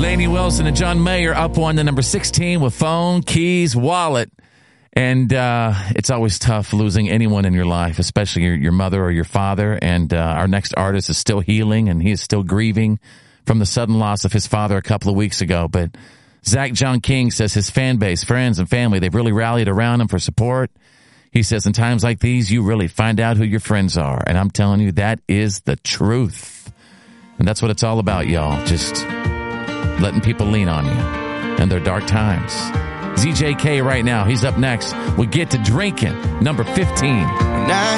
Lainey Wilson and John Mayer up on the number 16 with Phone, Keys, Wallet. And it's always tough losing anyone in your life, especially your mother or your father. And our next artist is still healing, and he is still grieving from the sudden loss of his father a couple of weeks ago. But Zach John King says his fan base, friends, and family, they've really rallied around him for support. He says in times like these, you really find out who your friends are. And I'm telling you, that is the truth. And that's what it's all about, y'all. Just letting people lean on you in their dark times. ZJK right now. He's up next. We'll get to drinking. Number 15. Now